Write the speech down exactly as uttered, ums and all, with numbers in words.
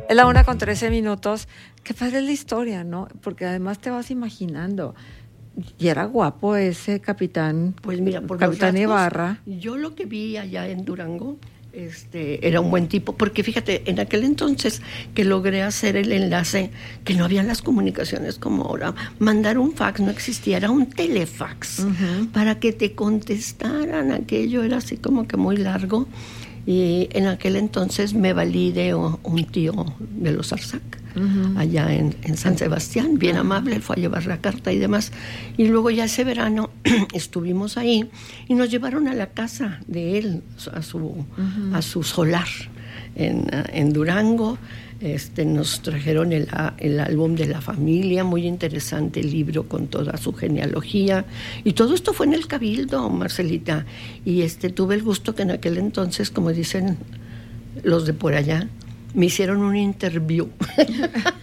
Es la una con trece minutos. Qué padre es la historia, ¿no? Porque además te vas imaginando. Y era guapo ese capitán. Pues mira, por capitán los rasgos, Ibarra. Yo lo que vi allá en Durango, este, era un buen tipo, porque fíjate, en aquel entonces que logré hacer el enlace, que no había las comunicaciones como ahora, mandar un fax no existía, era un telefax, uh-huh. para que te contestaran. Aquello era así como que muy largo, y en aquel entonces me valí de un tío de los Arzac, uh-huh. allá en, en San Sebastián, bien uh-huh. amable, fue a llevar la carta y demás, y luego ya ese verano estuvimos ahí y nos llevaron a la casa de él, a su, uh-huh. a su solar en, en Durango. Este, nos trajeron el, el álbum de la familia, muy interesante el libro con toda su genealogía, y todo esto fue en el Cabildo, Marcelita, y este, tuve el gusto que en aquel entonces, como dicen los de por allá, me hicieron un interview.